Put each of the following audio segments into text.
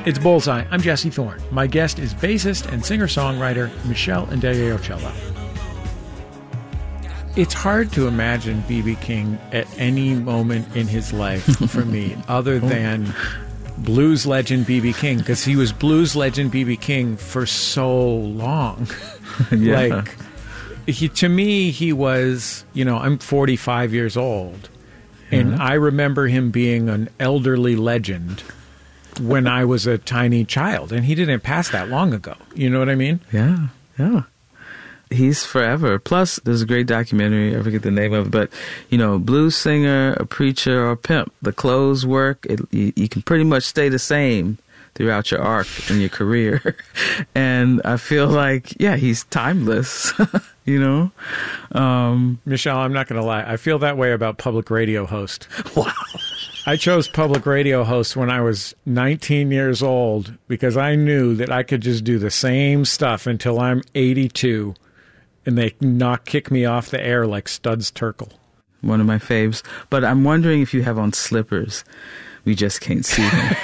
It's Bullseye. I'm Jesse Thorne. My guest is bassist and singer-songwriter Meshell Ndegeocello. It's hard to imagine B.B. King at any moment in his life for me other than blues legend B.B. King, because he was blues legend B.B. King for so long. Yeah. To me, he was, I'm 45 years old, and I remember him being an elderly legend when I was a tiny child, and he didn't pass that long ago. You know what I mean? Yeah. He's forever. Plus, there's a great documentary, I forget the name of it, but, blues singer, a preacher, or a pimp, the clothes work, you can pretty much stay the same throughout your arc in your career. And I feel like, he's timeless, Meshell, I'm not going to lie. I feel that way about public radio host. Wow. I chose public radio host when I was 19 years old because I knew that I could just do the same stuff until I'm 82 and they not kick me off the air like Studs Terkel. One of my faves. But I'm wondering if you have on slippers. We just can't see them.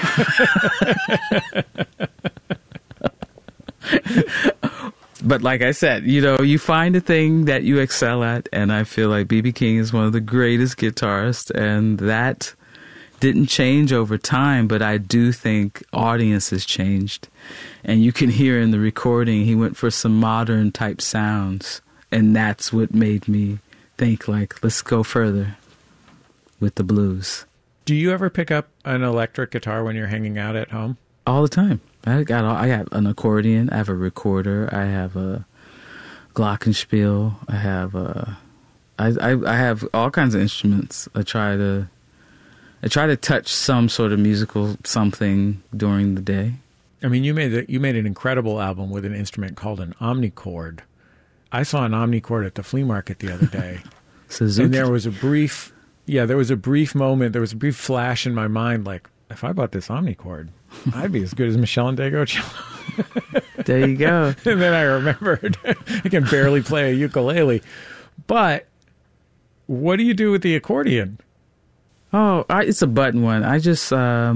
But like I said, you find a thing that you excel at, and I feel like B.B. King is one of the greatest guitarists, and that didn't change over time, but I do think audiences changed. And you can hear in the recording, he went for some modern type sounds. And that's what made me think, let's go further with the blues. Do you ever pick up an electric guitar when you're hanging out at home? All the time. I got an accordion, I have a recorder, I have a glockenspiel, I have all kinds of instruments. I try to touch some sort of musical something during the day. I mean, you made an incredible album with an instrument called an omnichord. I saw an omnichord at the flea market the other day. Suzuki. And there was a brief moment, there was a brief flash in my mind, like, if I bought this omnichord, I'd be as good as Meshell Ndegeocello. There you go. And then I remembered I can barely play a ukulele. But what do you do with the accordion? Oh, it's a button one. I just,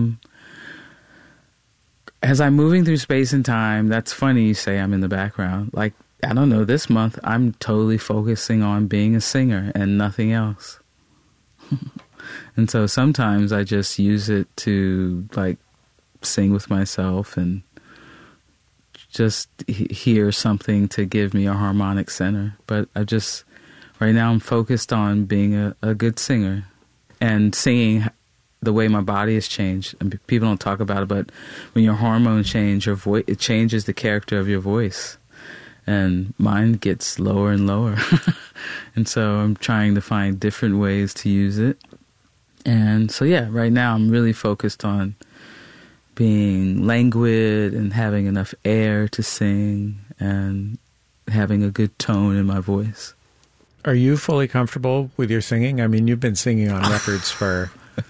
as I'm moving through space and time, that's funny you say I'm in the background. Like, I don't know, this month I'm totally focusing on being a singer and nothing else. And so sometimes I just use it to, sing with myself and just hear something to give me a harmonic center. But right now I'm focused on being a good singer and singing the way my body has changed. And people don't talk about it, but when your hormones change, your voice, it changes the character of your voice. And mine gets lower and lower. And so I'm trying to find different ways to use it. And so, right now I'm really focused on being languid and having enough air to sing and having a good tone in my voice. Are you fully comfortable with your singing? I mean, you've been singing on records for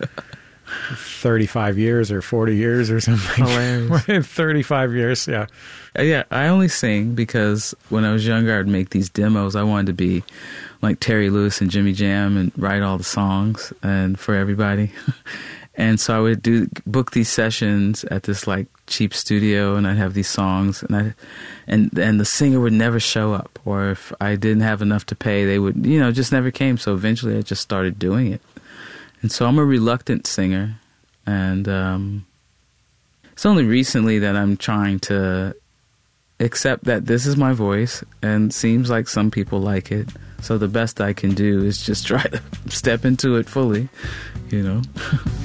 35 years or 40 years or something. Hilarious. 35 years, yeah. Yeah, I only sing because when I was younger, I'd make these demos. I wanted to be like Terry Lewis and Jimmy Jam and write all the songs and for everybody. And so I would book these sessions at this cheap studio, and I'd have these songs, and the singer would never show up, or if I didn't have enough to pay, they would, just never came. So eventually I just started doing it. And so I'm a reluctant singer, and it's only recently that I'm trying to accept that this is my voice, and seems like some people like it. So the best I can do is just try to step into it fully,